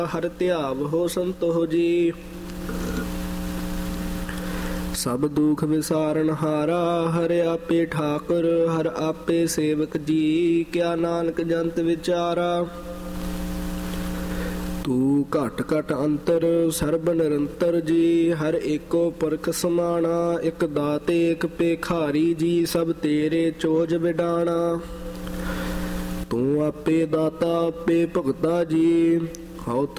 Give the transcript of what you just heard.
ਹਰਿ ਧਿਆਵਹੁ ਸੰਤੋਖ ਜੀ। ਸਭ ਦੁਖ ਵਿਸਾਰਨ ਹਾਰਾ, ਹਰਿ ਆਪੇ ਠਾਕੁਰ ਹਰਿ ਆਪੇ ਸੇਵਕ ਜੀ। ਕਿਆ ਨਾਨਕ ਜੰਤ ਵਿਚਾਰਾ, ਤੂੰ ਘਟ ਘਟ ਅੰਤਰ ਸਰਬ ਨਿਰੰਤਰ ਜੀ। ਹਰ ਏਕੋ ਪੁਰਖ ਸਮਾਣਾ, ਇਕ ਦਾਤੇ ਇਕ ਭੇਖਾਰੀ ਜੀ। ਸਭ ਤੇਰੇ ਚੋਜ ਵਿਡਾਣਾ, ਤੂੰ ਆਪੇ ਦਾਤਾ ਆਪੇ ਭੁਗਤਾ ਜੀ। ਹਉ